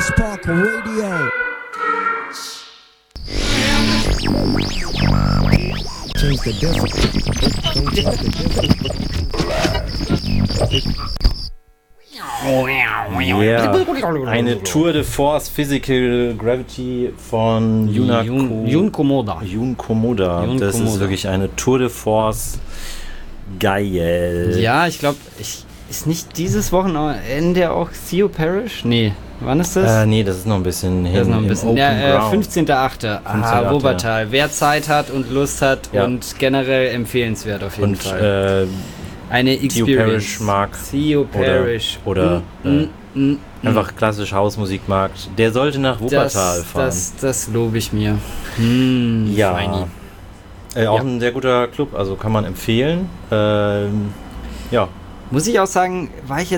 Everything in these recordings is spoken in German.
Spark Radio. Change the Yeah. Eine Tour de Force Physical Gravity von Jun Komoda. Das ist wirklich eine Tour de Force. Geil. Ja, ich glaube, ist nicht dieses Wochenende auch Theo Parrish? Nee, wann ist das? Nee, das ist noch ein bisschen hin. Das ist noch ein bisschen. Ja, 15.8. 15.8. Wuppertal. Ja. Wer Zeit hat und Lust hat und generell empfehlenswert auf jeden Fall. Eine Experience. Theo Parrish mag. Theo Parrish. Oder einfach klassisch Hausmusik mag. Der sollte nach Wuppertal fahren. Das lobe ich mir. Ja. Feini. Auch ein sehr guter Club, also kann man empfehlen. Ja. Muss ich auch sagen,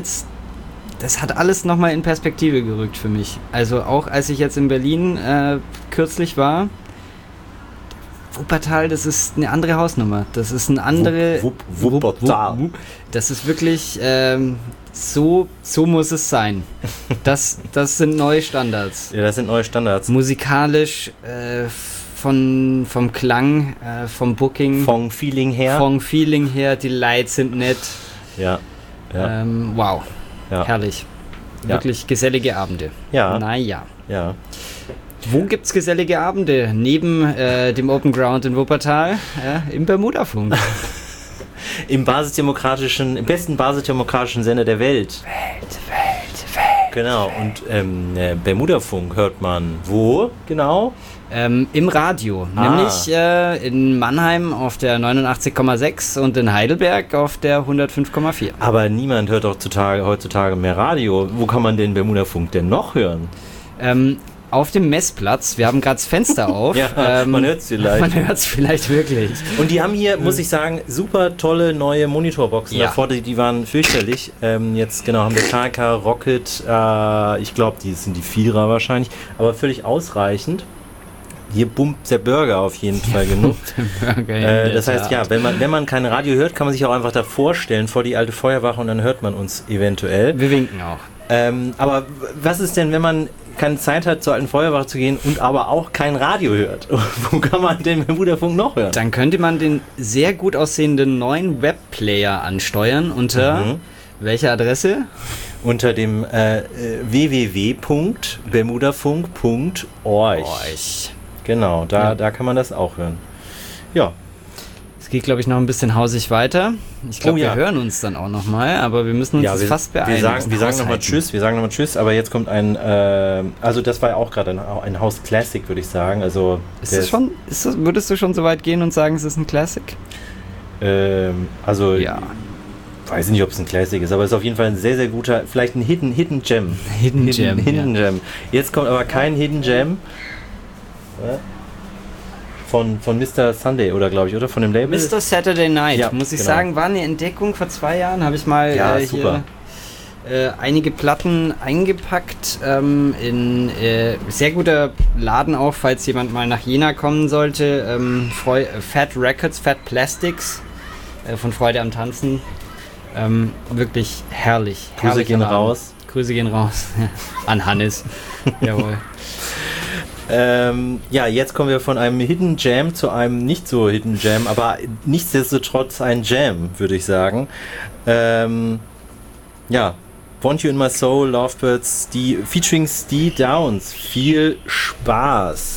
das hat alles nochmal in Perspektive gerückt für mich. Also auch als ich jetzt in Berlin kürzlich war, Wuppertal, das ist eine andere Hausnummer. Das ist eine andere... Wuppertal. Das ist wirklich... So muss es sein. Das sind neue Standards. Ja, das sind neue Standards. Musikalisch, vom Klang, vom Booking. Vom Feeling her. Die Lights sind nett. Ja. Wow. Ja. Herrlich. Ja. Wirklich gesellige Abende. Ja. Naja. Ja. Wo gibt's gesellige Abende? Neben dem Open Ground in Wuppertal, im Bermudafunk. Im besten basisdemokratischen Sender der Welt. Genau. Und Bermudafunk hört man wo genau? Im Radio, nämlich in Mannheim auf der 89,6 und in Heidelberg auf der 105,4. Aber niemand hört doch heutzutage mehr Radio. Wo kann man den Bermudafunk denn noch hören? Auf dem Messplatz. Wir haben gerade das Fenster auf. Ja, man hört es vielleicht. Man hört es vielleicht wirklich. Und die haben hier, muss ich sagen, super tolle neue Monitorboxen. Ja. Davor, die waren fürchterlich. Jetzt genau haben wir KK, Rocket, ich glaube, die sind die Vierer wahrscheinlich, aber völlig ausreichend. Hier bummt der Burger auf jeden Fall genug. Das heißt, ja, wenn man kein Radio hört, kann man sich auch einfach davor stellen, vor die alte Feuerwache, und dann hört man uns eventuell. Wir winken auch. Aber was ist denn, wenn man keine Zeit hat, zur alten Feuerwache zu gehen und aber auch kein Radio hört? Wo kann man den Bermudafunk noch hören? Dann könnte man den sehr gut aussehenden neuen Webplayer ansteuern unter welcher Adresse? Unter dem www.bermudafunk.org. Genau, da kann man das auch hören. Ja. Es geht, glaube ich, noch ein bisschen hausig weiter. Ich glaube, wir hören uns dann auch nochmal, aber wir müssen uns fast beeilen. Wir sagen nochmal Tschüss, aber jetzt kommt also das war ja auch gerade ein House Classic, würde ich sagen. Also würdest du schon so weit gehen und sagen, es ist ein Classic? Ja. Weiß nicht, ob es ein Classic ist, aber es ist auf jeden Fall ein sehr, sehr guter, vielleicht ein Hidden Gem. Hidden Gem. Jetzt kommt aber kein Hidden Gem. Von Mr. Sunday, oder glaube ich, oder von dem Label? Mr. Saturday Night, muss ich sagen, war eine Entdeckung vor 2 Jahren. Habe ich mal hier einige Platten eingepackt. In sehr guter Laden auch, falls jemand mal nach Jena kommen sollte. Fat Records, Fat Plastics von Freude am Tanzen. Wirklich herrlich. Grüße gehen raus. Grüße gehen raus. An Hannes. Jawohl. Jetzt kommen wir von einem Hidden Jam zu einem nicht so Hidden Jam, aber nichtsdestotrotz ein Jam, würde ich sagen. Want You in My Soul, Lovebirds, featuring Steve Downs. Viel Spaß!